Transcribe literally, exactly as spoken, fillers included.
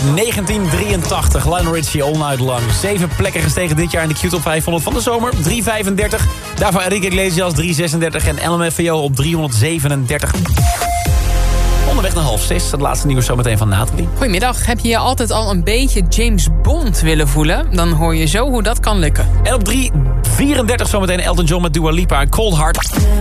negentien drieëntachtig. Lionel Richie, All Night Long. Zeven plekken gestegen dit jaar in de Q-top vijfhonderd van de zomer. drie vijfendertig. Daarvoor Enrique Iglesias, drie zessendertig. En L M F A O op driehonderdzevenendertig. Onderweg naar half zes. Het laatste nieuws zometeen van Nathalie. Goedemiddag. Heb je je altijd al een beetje James Bond willen voelen? Dan hoor je zo hoe dat kan lukken. En op drie vierendertig zometeen Elton John met Dua Lipa en Cold Heart.